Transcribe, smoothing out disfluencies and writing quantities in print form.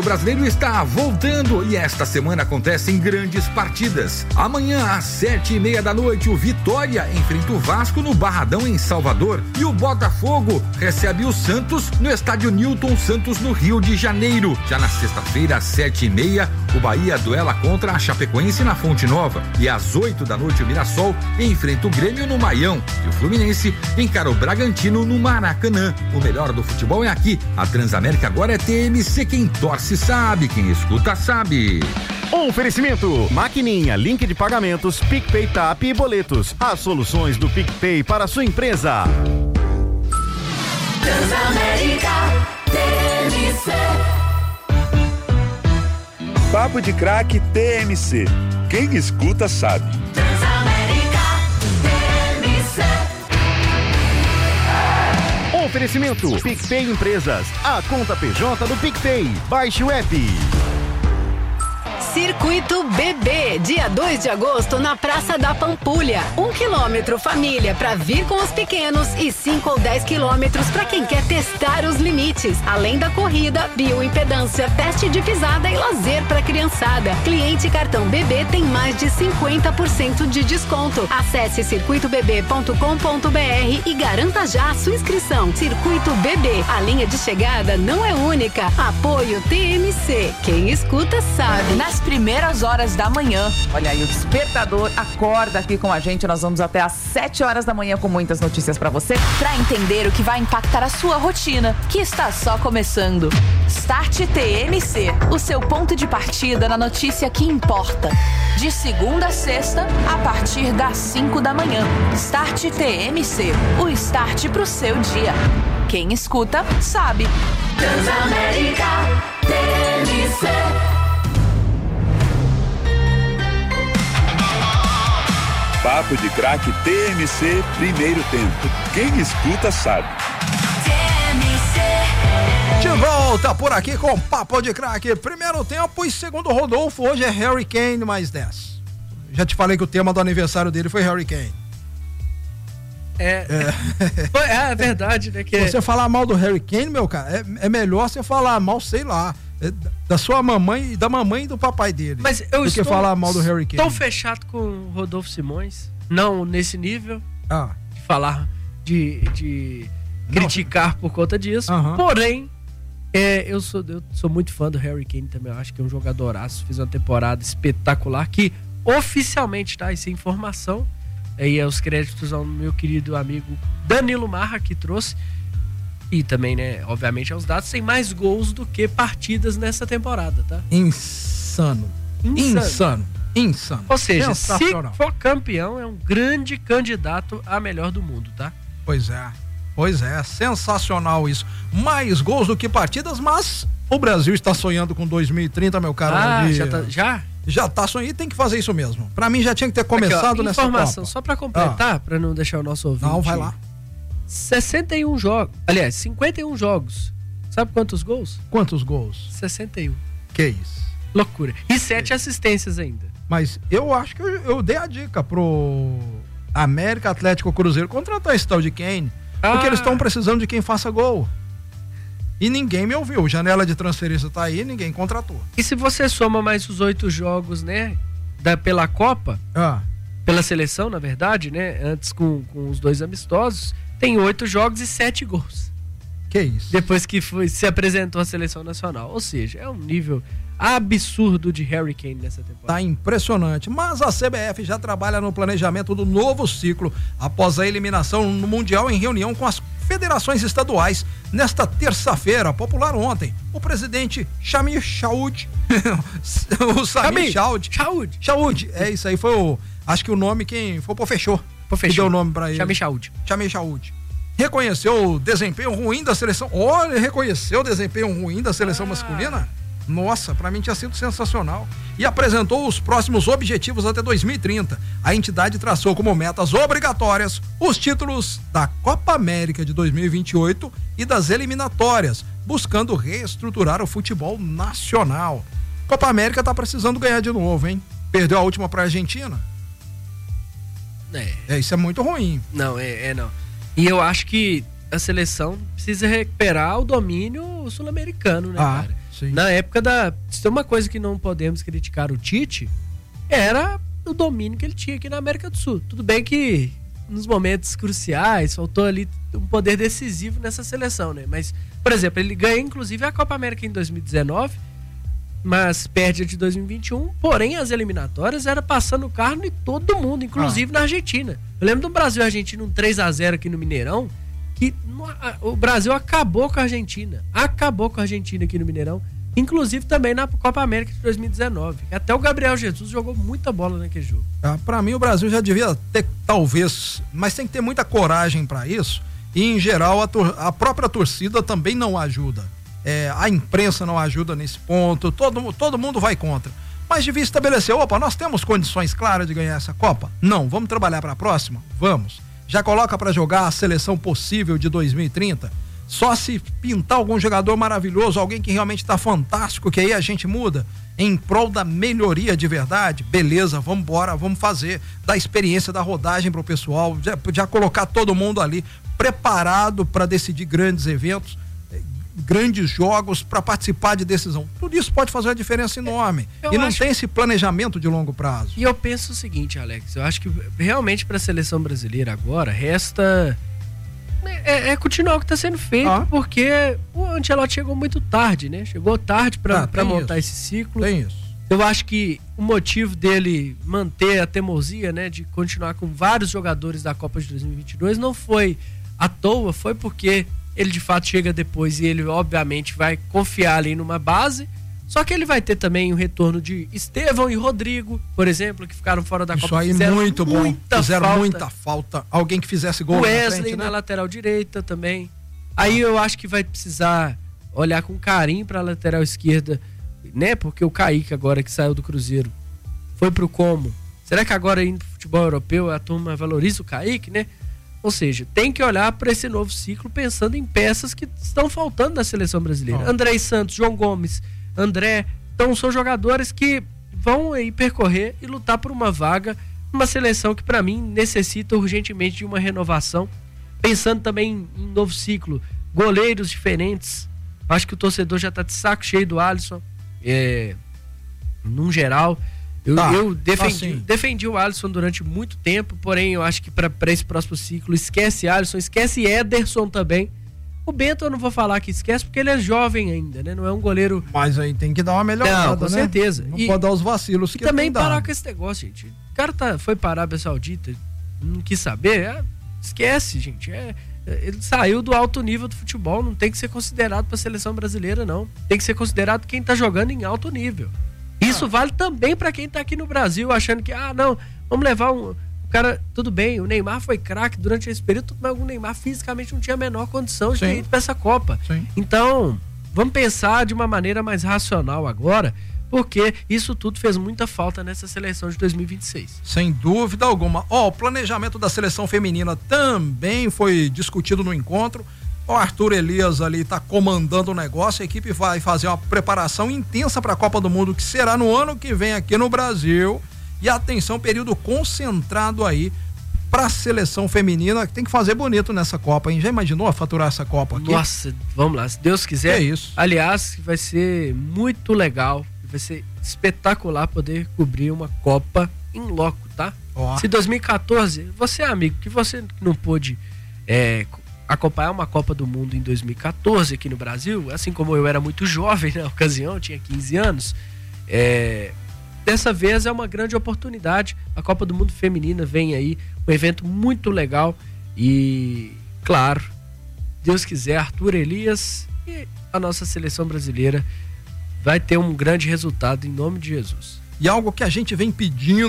O brasileiro está voltando e esta semana acontecem grandes partidas. Amanhã, às 7:30 da noite, o Vitória enfrenta o Vasco no Barradão, em Salvador. E o Botafogo recebe o Santos no estádio Newton Santos, no Rio de Janeiro. Já na sexta-feira, às 7:30, o Bahia duela contra a Chapecoense na Fonte Nova. E às 8 da noite, o Mirassol enfrenta o Grêmio no Maião. E o Fluminense encara o Bragantino no Maracanã. O melhor do futebol é aqui. A Transamérica agora é TMC. Quem torce sabe, quem escuta sabe. Oferecimento: Maquininha, link de pagamentos, PicPay, TAP e boletos. As soluções do PicPay para a sua empresa. Transamérica TMC. Papo de Craque TMC. Quem escuta sabe. Transamérica TMC. Oferecimento: PicPay Empresas, a conta PJ do PicPay. Baixe o app. Circuito Bebê, dia 2 de agosto na Praça da Pampulha. 1 quilômetro família para vir com os pequenos e 5 ou 10 quilômetros para quem quer testar os limites. Além da corrida, bioimpedância, teste de pisada e lazer para criançada. Cliente cartão Bebê tem mais de 50% de desconto. Acesse circuitobebê.com.br e garanta já a sua inscrição. Circuito Bebê, a linha de chegada não é única. Apoio TMC. Quem escuta sabe. Nas primeiras horas da manhã. Olha aí, o despertador acorda aqui com a gente. Nós vamos até às 7 horas da manhã com muitas notícias pra você, pra entender o que vai impactar a sua rotina, que está só começando. Start TMC, o seu ponto de partida na notícia que importa. De segunda a sexta, a partir das 5 da manhã. Start TMC, o start pro seu dia. Quem escuta, sabe. Transamérica TMC. Papo de Craque TMC, primeiro tempo. Quem escuta sabe. De volta por aqui com Papo de Craque, primeiro tempo, e segundo o Rodolfo, hoje é Harry Kane mais 10. Já te falei que o tema do aniversário dele foi Harry Kane. É verdade, né? Que você falar mal do Harry Kane, meu cara, é melhor você falar mal, sei lá, da sua mamãe e da mamãe e do papai dele. Mas eu estou falar mal do Harry Kane. Tão fechado com o Rodolfo Simões, não nesse nível de falar, de criticar por conta disso. Porém, eu sou muito fã do Harry Kane também. Eu acho que é um jogadoraço. Fiz uma temporada espetacular que oficialmente, tá? Isso é informação. Aí os créditos ao meu querido amigo Danilo Marra, que trouxe. E também, né, obviamente, aos dados, tem mais gols do que partidas nessa temporada, tá? Insano. Ou seja, se for campeão, é um grande candidato a melhor do mundo, tá? Pois é, sensacional isso. Mais gols do que partidas, mas o Brasil está sonhando com 2030, meu caro. Já tá sonhando, e tem que fazer isso mesmo. Pra mim já tinha que ter começado nessa informação, Copa. só pra completar, pra não deixar o nosso ouvinte. Não, vai lá. 61 jogos, aliás, 51 jogos. Sabe quantos gols? Quantos gols? 61. Que isso? Loucura. E 7 assistências ainda. Mas eu acho que eu dei a dica pro América, Atlético, Cruzeiro contratar esse tal de Kane, porque eles estão precisando de quem faça gol. E ninguém me ouviu. Janela de transferência tá aí, ninguém contratou. E se você soma mais os 8 jogos, né, pela Copa, pela seleção, na verdade, né, antes com os 2 amistosos, tem 8 jogos e 7 gols. Que isso? Depois que se apresentou a seleção nacional. Ou seja, é um nível absurdo de Harry Kane nessa temporada. Tá impressionante. Mas a CBF já trabalha no planejamento do novo ciclo após a eliminação no Mundial, em reunião com as federações estaduais nesta terça-feira, popular ontem. O presidente Sami Chaoud, o Sami Chaoud, é isso aí, foi acho que o nome quem foi o fechou. Que deu o nome pra ele. Sami Chaoud. Reconheceu o desempenho ruim da seleção. Olha, reconheceu o desempenho ruim da seleção masculina? Nossa, pra mim tinha sido sensacional. E apresentou os próximos objetivos até 2030. A entidade traçou como metas obrigatórias os títulos da Copa América de 2028 e das eliminatórias, buscando reestruturar o futebol nacional. Copa América tá precisando ganhar de novo, hein? Perdeu a última pra Argentina. Isso é muito ruim. Não. E eu acho que a seleção precisa recuperar o domínio sul-americano, né, cara? Sim. Na época se tem uma coisa que não podemos criticar o Tite, era o domínio que ele tinha aqui na América do Sul. Tudo bem que nos momentos cruciais faltou ali um poder decisivo nessa seleção, né? Mas, por exemplo, ele ganha inclusive a Copa América em 2019, mas perde a de 2021, porém as eliminatórias era passando o carro em todo mundo, inclusive na Argentina. Eu lembro do Brasil e Argentina, um 3-0 aqui no Mineirão, que o Brasil acabou com a Argentina aqui no Mineirão, inclusive também na Copa América de 2019. Até o Gabriel Jesus jogou muita bola naquele jogo. Pra mim o Brasil já devia ter, talvez, mas tem que ter muita coragem pra isso, e em geral a própria torcida também não ajuda. A imprensa não ajuda nesse ponto, todo mundo vai contra. Mas devia estabelecer, nós temos condições claras de ganhar essa Copa? Não, vamos trabalhar para a próxima? Vamos. Já coloca para jogar a seleção possível de 2030? Só se pintar algum jogador maravilhoso, alguém que realmente está fantástico, que aí a gente muda em prol da melhoria de verdade. Beleza, vamos embora, vamos fazer, dar experiência da rodagem pro pessoal, já colocar todo mundo ali preparado para decidir grandes eventos, grandes jogos, para participar de decisão. Tudo isso pode fazer uma diferença enorme. E não tem esse planejamento de longo prazo. E eu penso o seguinte, Alex, eu acho que realmente para a seleção brasileira agora resta continuar o que está sendo feito, porque o Ancelotti chegou muito tarde, né? Chegou tarde para montar esse ciclo. Tem isso. Eu acho que o motivo dele manter a teimosia, né, de continuar com vários jogadores da Copa de 2022 não foi à toa, foi porque ele de fato chega depois e ele obviamente vai confiar ali numa base, só que ele vai ter também o retorno de Estevão e Rodrigo, por exemplo, que ficaram fora da Copa. Isso aí muito bom, fizeram muita falta, alguém que fizesse gol. O Wesley na frente, né? na lateral direita também. Aí eu acho que vai precisar olhar com carinho para a lateral esquerda, né, porque o Kaique agora que saiu do Cruzeiro foi pro Como. Será que agora indo pro futebol europeu a turma valoriza o Kaique, né? Ou seja, tem que olhar para esse novo ciclo pensando em peças que estão faltando na seleção brasileira. André Santos, João Gomes, André, então são jogadores que vão aí percorrer e lutar por uma vaga, uma seleção que para mim necessita urgentemente de uma renovação, pensando também em novo ciclo, goleiros diferentes. Acho que o torcedor já tá de saco cheio do Alisson, num geral. Eu defendi o Alisson durante muito tempo, porém eu acho que para esse próximo ciclo esquece Alisson, esquece Ederson também. O Bento eu não vou falar que esquece porque ele é jovem ainda, né? Não é um goleiro... Mas aí tem que dar uma melhorada, não, com certeza. Não pode dar os vacilos que também parar com esse negócio, gente. O cara foi para a Arábia Saudita, não quis saber, esquece, gente. Ele saiu do alto nível do futebol, não tem que ser considerado para a seleção brasileira, não. Tem que ser considerado quem tá jogando em alto nível. Isso vale também para quem tá aqui no Brasil achando que, não, vamos levar o cara, tudo bem, o Neymar foi craque durante esse período, mas o Neymar fisicamente não tinha a menor condição de ir para essa Copa. Sim. Então, vamos pensar de uma maneira mais racional agora, porque isso tudo fez muita falta nessa seleção de 2026. Sem dúvida alguma. O planejamento da seleção feminina também foi discutido no encontro. O Arthur Elias ali está comandando o negócio, a equipe vai fazer uma preparação intensa para a Copa do Mundo, que será no ano que vem aqui no Brasil. E atenção, período concentrado aí para a seleção feminina, que tem que fazer bonito nessa Copa, hein? Já imaginou faturar essa Copa aqui? Nossa, vamos lá, se Deus quiser. É isso. Aliás, vai ser muito legal, vai ser espetacular poder cobrir uma Copa em loco, tá? Se 2014, você, amigo, que você não pôde acompanhar uma Copa do Mundo em 2014 aqui no Brasil, assim como eu era muito jovem na ocasião, tinha 15 anos, dessa vez é uma grande oportunidade. A Copa do Mundo Feminina vem aí, um evento muito legal e, claro, Deus quiser, Arthur Elias e a nossa seleção brasileira vai ter um grande resultado em nome de Jesus. E algo que a gente vem pedindo